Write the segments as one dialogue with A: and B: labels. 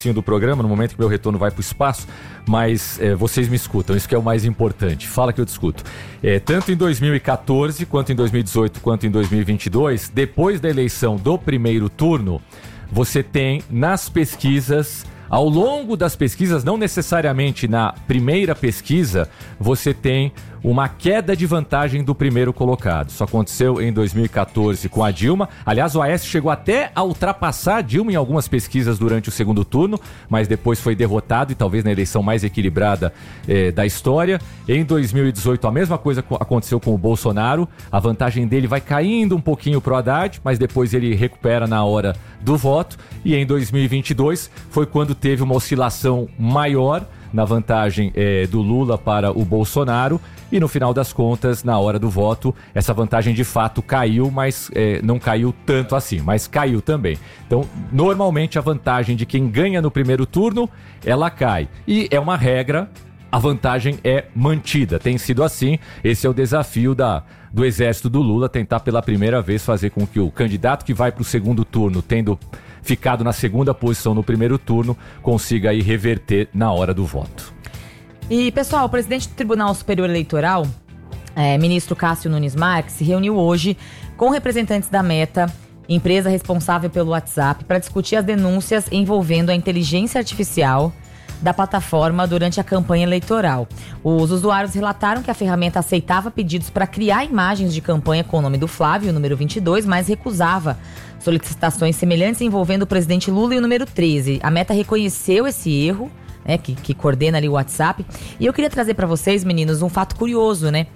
A: do programa, no momento que meu retorno vai para o espaço, mas vocês me escutam, isso que é o mais importante. Fala que eu discuto. Tanto em 2014, quanto em 2018, quanto em 2022, depois da eleição do primeiro turno, você tem nas pesquisas, ao longo das pesquisas, não necessariamente na primeira pesquisa, você tem uma queda de vantagem do primeiro colocado. Isso aconteceu em 2014 com a Dilma. Aliás, o Aécio chegou até a ultrapassar a Dilma em algumas pesquisas durante o segundo turno, mas depois foi derrotado e talvez na eleição mais equilibrada da história. Em 2018, a mesma coisa aconteceu com o Bolsonaro. A vantagem dele vai caindo um pouquinho pro Haddad, mas depois ele recupera na hora do voto. E em 2022 foi quando teve uma oscilação maior na vantagem do Lula para o Bolsonaro, e no final das contas, na hora do voto, essa vantagem de fato caiu, mas não caiu tanto assim, mas caiu também. Então, normalmente a vantagem de quem ganha no primeiro turno, ela cai. E é uma regra, a vantagem é mantida, tem sido assim. Esse é o desafio do exército do Lula, tentar pela primeira vez fazer com que o candidato que vai para o segundo turno, tendo ficado na segunda posição no primeiro turno, consiga aí reverter na hora do voto.
B: E, pessoal, o presidente do Tribunal Superior Eleitoral, ministro Cássio Nunes Marques, se reuniu hoje com representantes da Meta, empresa responsável pelo WhatsApp, para discutir as denúncias envolvendo a inteligência artificial da plataforma durante a campanha eleitoral. Os usuários relataram que a ferramenta aceitava pedidos para criar imagens de campanha com o nome do Flávio, o número 22, mas recusava solicitações semelhantes envolvendo o presidente Lula e o número 13. A Meta reconheceu esse erro, que coordena ali o WhatsApp. E eu queria trazer para vocês, meninos, um fato curioso, né?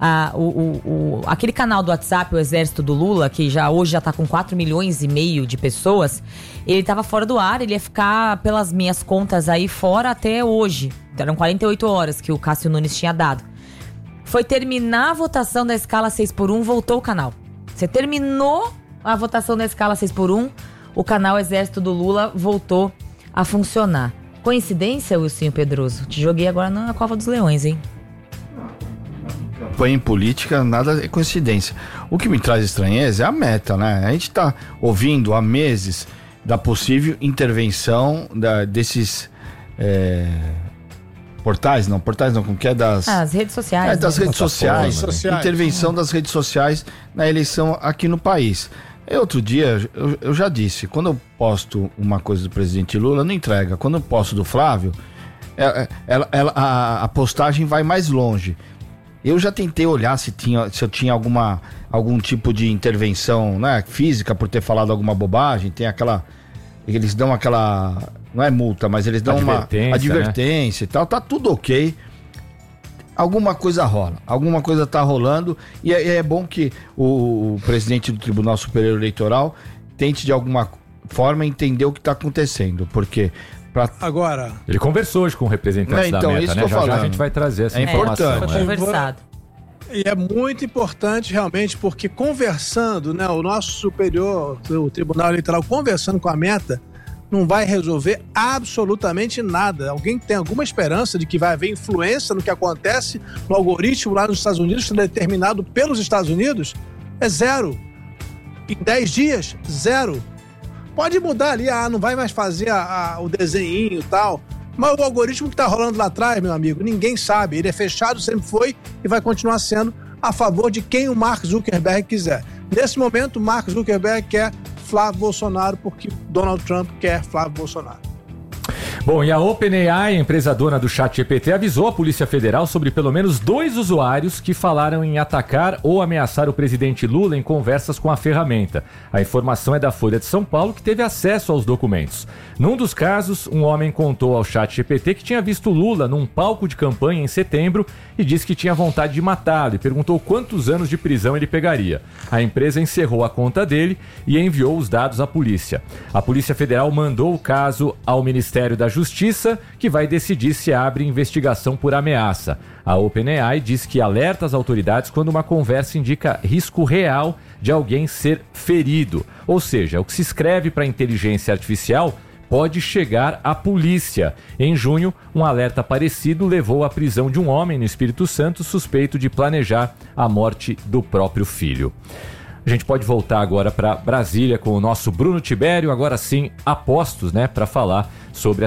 B: Aquele canal do WhatsApp, o Exército do Lula, que hoje já tá com 4,5 milhões de pessoas, ele tava fora do ar, ele ia ficar, pelas minhas contas aí, fora até hoje. Eram 48 horas que o Cássio Nunes tinha dado. Foi terminar a votação da escala 6x1, voltou o canal. Você terminou a votação da escala 6x1, o canal Exército do Lula voltou a funcionar. Coincidência, Wilson Pedroso? Te joguei agora na Cova dos Leões, hein?
C: Em política, nada é coincidência. O que me traz estranheza é a Meta, né? A gente tá ouvindo há meses da possível intervenção desses portais não, como que é
B: as redes sociais.
C: Das redes sociais, intervenção das redes sociais na eleição aqui no país. Outro dia, eu já disse, quando eu posto uma coisa do presidente Lula, não entrega. Quando eu posto do Flávio, a postagem vai mais longe. Eu já tentei olhar se eu tinha algum tipo de intervenção, né, física por ter falado alguma bobagem. Tem eles dão aquela, não é multa, mas eles dão uma advertência, né? E tal. Tá tudo ok. Alguma coisa rola, alguma coisa tá rolando, e é bom que o presidente do Tribunal Superior Eleitoral tente de alguma forma entender o que tá acontecendo, porque
A: agora ele conversou hoje com representantes da Meta, né? Já a gente vai trazer essa informação.
B: Foi conversado.
D: E é muito importante realmente, porque conversando, né, o nosso superior, o Tribunal Eleitoral conversando com a Meta, não vai resolver absolutamente nada. Alguém tem alguma esperança de que vai haver influência no que acontece no algoritmo lá nos Estados Unidos, determinado pelos Estados Unidos? É zero. Em 10 dias, zero. Pode mudar ali, não vai mais fazer o desenhinho e tal, mas o algoritmo que está rolando lá atrás, meu amigo, ninguém sabe. Ele é fechado, sempre foi e vai continuar sendo a favor de quem o Mark Zuckerberg quiser. Nesse momento, o Mark Zuckerberg quer Flávio Bolsonaro, porque Donald Trump quer Flávio Bolsonaro.
A: Bom, e a OpenAI, empresa dona do ChatGPT, avisou a Polícia Federal sobre pelo menos 2 usuários que falaram em atacar ou ameaçar o presidente Lula em conversas com a ferramenta. A informação é da Folha de São Paulo, que teve acesso aos documentos. Num dos casos, um homem contou ao ChatGPT que tinha visto Lula num palco de campanha em setembro e disse que tinha vontade de matá-lo e perguntou quantos anos de prisão ele pegaria. A empresa encerrou a conta dele e enviou os dados à polícia. A Polícia Federal mandou o caso ao Ministério da Justiça, que vai decidir se abre investigação por ameaça. A OpenAI diz que alerta as autoridades quando uma conversa indica risco real de alguém ser ferido. Ou seja, o que se escreve para a inteligência artificial pode chegar à polícia. Em junho, um alerta parecido levou à prisão de um homem no Espírito Santo suspeito de planejar a morte do próprio filho. A gente pode voltar agora para Brasília com o nosso Bruno Tibério, agora sim, a postos, né, para falar sobre